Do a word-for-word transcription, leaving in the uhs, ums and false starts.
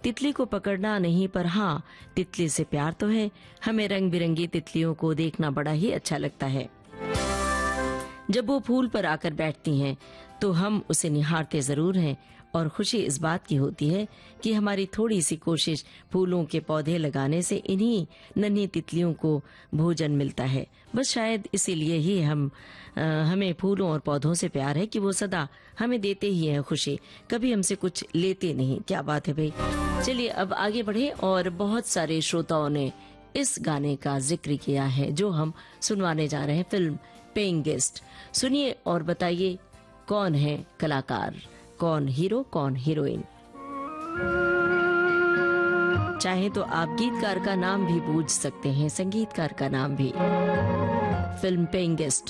तितली को पकड़ना नहीं, पर हाँ, तितली से प्यार तो है। हमें रंग बिरंगी तितलियों को देखना बड़ा ही अच्छा लगता है। जब वो फूल पर आकर बैठती हैं तो हम उसे निहारते जरूर हैं, और खुशी इस बात की होती है कि हमारी थोड़ी सी कोशिश फूलों के पौधे लगाने से इन्हीं नन्ही तितलियों को भोजन मिलता है। बस शायद इसीलिए ही हम आ, हमें फूलों और पौधों से प्यार है कि वो सदा हमें देते ही हैं खुशी, कभी हमसे कुछ लेते नहीं। क्या बात है भाई। चलिए अब आगे बढ़े, और बहुत सारे श्रोताओं ने इस गाने का जिक्र किया है जो हम सुनवाने जा रहे हैं, फिल्म पेइंग गेस्ट। सुनिए और बताइए कौन है कलाकार, कौन हीरो, कौन हीरोइन। चाहे तो आप गीतकार का नाम भी पूछ सकते हैं, संगीतकार का नाम भी। Film paying guest